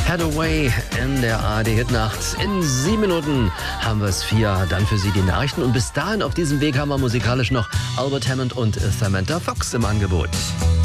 Hathaway in der ARD-Hitnacht. In 7 Minuten haben wir es 4. Dann für Sie die Nachrichten. Und bis dahin auf diesem Weg haben wir musikalisch noch Albert Hammond und Samantha Fox im Angebot.